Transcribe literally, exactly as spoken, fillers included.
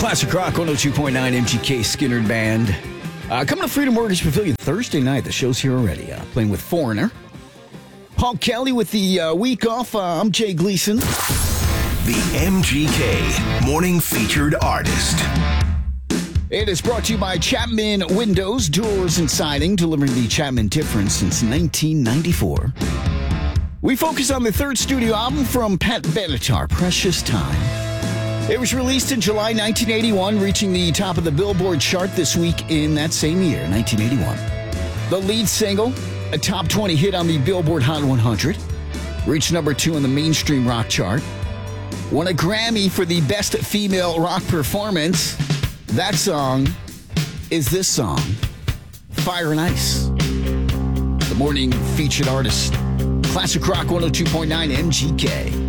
Classic Rock one oh two point nine M G K Skinner Band. Uh, coming to Freedom Mortgage Pavilion Thursday night. The show's here already. Uh, playing with Foreigner. Paul Kelly with the uh, week off. Uh, I'm Jay Gleason. The M G K Morning Featured Artist. It is brought to you by Chapman Windows, Doors, and Siding, delivering the Chapman difference since nineteen ninety-four. We focus on the third studio album from Pat Benatar, Precious Time. It was released in July nineteen eighty-one, reaching the top of the Billboard chart this week in that same year, nineteen eighty-one. The lead single, a top twenty hit on the Billboard Hot one hundred, reached number two on the mainstream rock chart, won a Grammy for the Best Female Rock Performance. That song is this song, Fire and Ice. The morning featured artist, Classic Rock one oh two point nine M G K.